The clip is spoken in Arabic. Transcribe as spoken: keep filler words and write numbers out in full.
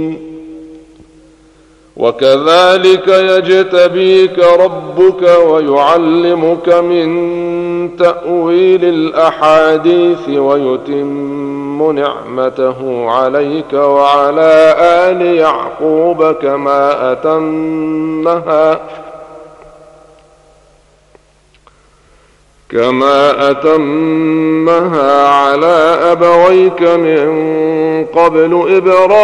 وكذلك يجتبيك ربك ويعلمك من تأويل الأحاديث ويتم نعمته عليك وعلى آل يعقوب كما أتمها كما أتمها على أبويك من قبل إبراهيم